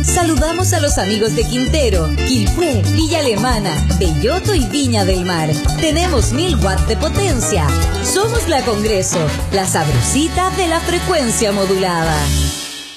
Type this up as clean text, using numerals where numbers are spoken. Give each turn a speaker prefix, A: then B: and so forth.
A: Saludamos a los amigos de Quintero, Quilpué, Villa Alemana, Belloto y Viña del Mar. Tenemos 1000 watts de potencia. Somos la Congreso, la sabrosita de la frecuencia modulada.